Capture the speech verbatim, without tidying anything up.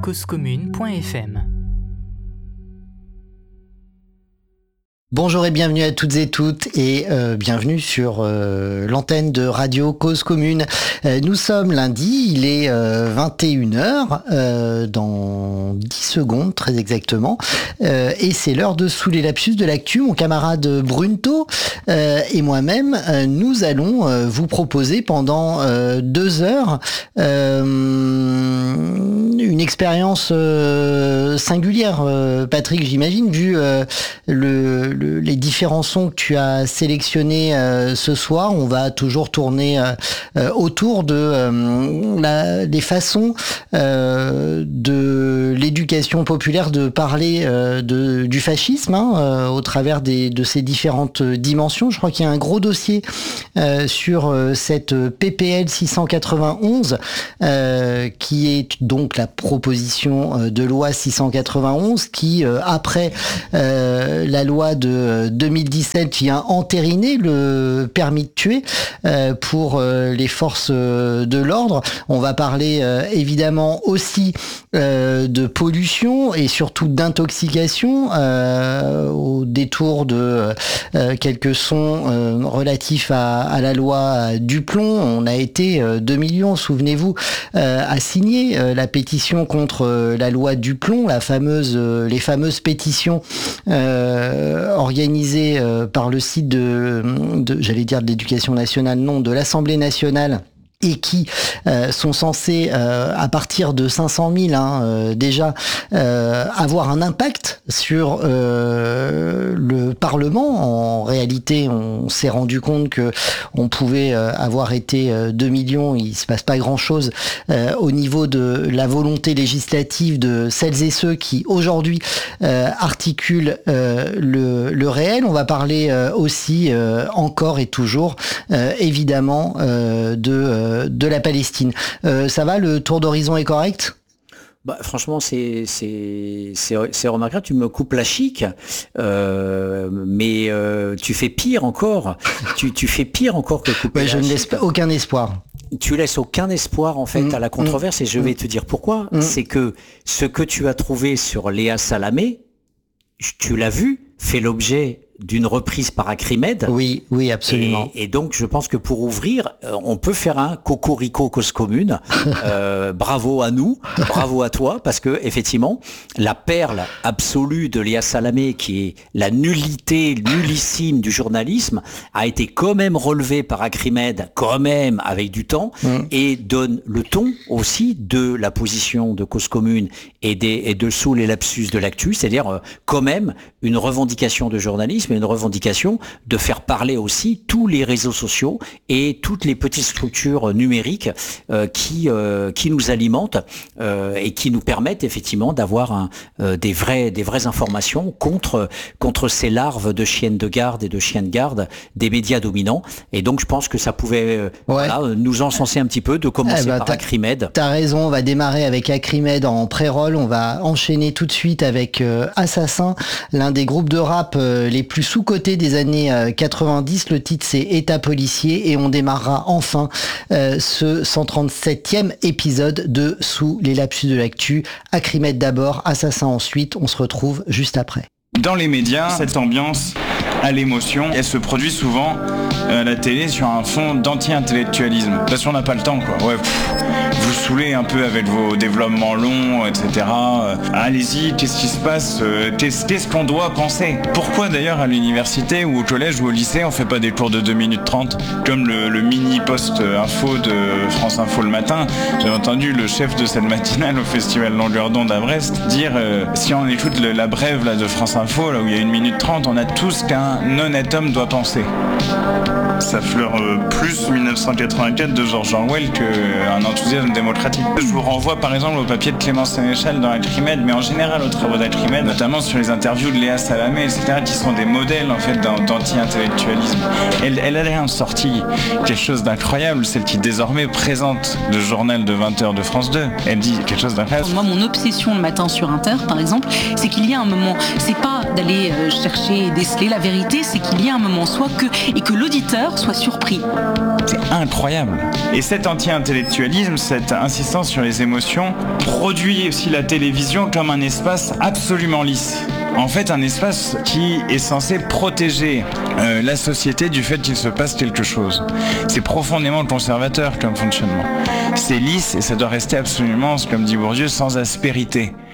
cause commune point f m. Bonjour et bienvenue à toutes et toutes et euh, bienvenue sur euh, l'antenne de Radio Cause Commune. Euh, nous sommes lundi, il est euh, vingt et une heures, euh, dans dix secondes très exactement, euh, et c'est l'heure de Sous les lapsus de l'actu. Mon camarade Brunto euh, et moi-même, euh, nous allons euh, vous proposer pendant euh, deux heures euh, une expérience euh, singulière, euh, Patrick, j'imagine, vu euh, le Le, les différents sons que tu as sélectionnés euh, ce soir. On va toujours tourner euh, euh, autour de euh, la, des façons euh, de l'éducation populaire de parler euh, de, du fascisme hein, euh, au travers des, de ces différentes dimensions. Je crois qu'il y a un gros dossier euh, sur euh, cette P P L six cent quatre-vingt-onze euh, qui est donc la proposition de loi six cent quatre-vingt-onze qui, euh, après euh, la loi de deux mille dix-sept vient entériner le permis de tuer euh, pour euh, les forces de l'ordre. On va parler euh, évidemment aussi euh, de pollution et surtout d'intoxication euh, au détour de euh, quelques sons euh, relatifs à, à la loi du plomb. On a été euh, deux millions, souvenez-vous, euh, à signer euh, la pétition contre euh, la loi du plomb, la fameuse, euh, les fameuses pétitions euh, organisé euh, par le site de, de j'allais dire de l'éducation nationale, non, de l'Assemblée nationale, et qui euh, sont censés, euh, à partir de cinq cent mille, hein, euh, déjà, euh, avoir un impact sur euh, le Parlement. En réalité, on s'est rendu compte que on pouvait euh, avoir été euh, deux millions, il se passe pas grand-chose euh, au niveau de la volonté législative de celles et ceux qui, aujourd'hui, euh, articulent euh, le, le réel. On va parler euh, aussi, euh, encore et toujours, euh, évidemment, euh, de euh, de la Palestine. Euh, ça va, le tour d'horizon est correct ? Bah, franchement, c'est, c'est, c'est, c'est remarquable. Tu me coupes la chic, euh, mais euh, tu fais pire encore. tu, tu fais pire encore que couper ouais, la je ne chic. laisse aucun espoir. Tu laisses aucun espoir en fait mmh, à la controverse mmh, et je vais mmh. te dire pourquoi. Mmh. C'est que ce que tu as trouvé sur Léa Salamé, tu l'as vu, fait l'objet d'une reprise par Acrimed. Oui, oui, absolument. Et, et donc, je pense que pour ouvrir, euh, on peut faire un cocorico cause commune. Euh, bravo à nous, bravo à toi, parce que effectivement, la perle absolue de Léa Salamé, qui est la nullité nullissime du journalisme, a été quand même relevée par Acrimed, quand même avec du temps, mmh. et donne le ton aussi de la position de cause commune et, des, et de sous les lapsus de l'actu, c'est-à-dire euh, quand même une revendication de journalisme, mais une revendication de faire parler aussi tous les réseaux sociaux et toutes les petites structures numériques euh, qui euh, qui nous alimentent euh, et qui nous permettent effectivement d'avoir un, euh, des vraies des vraies informations contre contre ces larves de chiennes de garde et de chiens de garde des médias dominants. Et donc je pense que ça pouvait euh, ouais. voilà, nous encenser un petit peu de commencer eh ben, par t'as, Acrimed. T'as raison, on va démarrer avec Acrimed en pré-roll, on va enchaîner tout de suite avec euh, Assassin, l'un des groupes de rap euh, les plus sous-cotés des années euh, quatre-vingt-dix. Le titre c'est État policier et on démarrera enfin euh, ce cent trente-septième épisode de Sous les lapsus de l'actu. Acrimed d'abord, Assassin ensuite, on se retrouve juste après. Dans les médias, cette ambiance à l'émotion, elle se produit souvent à la télé sur un fond d'anti-intellectualisme. Parce qu'on n'a pas le temps, quoi. Ouais, pff, vous saoulez un peu avec vos développements longs, et cetera. Allez-y, qu'est-ce qui se passe ? Qu'est-ce qu'on doit penser ? Pourquoi d'ailleurs à l'université ou au collège ou au lycée, on fait pas des cours de deux minutes trente comme le, le mini post info de France Info le matin ? J'ai entendu le chef de cette matinale au festival Longueur d'onde à Brest dire euh, si on écoute le, la brève là, de France Info, là où il y a une minute trente, on a tout ce qu'un honnête homme doit penser. Ça fleure euh, plus mille neuf cent quatre-vingt-quatre de George Orwell qu'un enthousiasme démocratique. Je vous renvoie par exemple au papier de Clémence Sénéchal dans Acrimed, mais en général aux travaux d'Acrimed, notamment sur les interviews de Léa Salamé, et cetera, qui sont des modèles en fait d'anti-intellectualisme. Elle, elle a rien sorti quelque chose d'incroyable, celle qui désormais présente le journal de vingt heures de France deux. Elle dit quelque chose d'incroyable. Moi, mon obsession le matin sur Inter, par exemple, c'est qu'il y a un moment, c'est pas d'aller euh, chercher et déceler la vérité, c'est qu'il y a un moment, soit que, et que l'auditeur spectateur soit surpris. C'est incroyable. Et cet anti-intellectualisme, cette insistance sur les émotions, produit aussi la télévision comme un espace absolument lisse. En fait, un espace qui est censé protéger euh, la société du fait qu'il se passe quelque chose. C'est profondément conservateur comme fonctionnement. C'est lisse et ça doit rester absolument, comme dit Bourdieu, sans aspérité.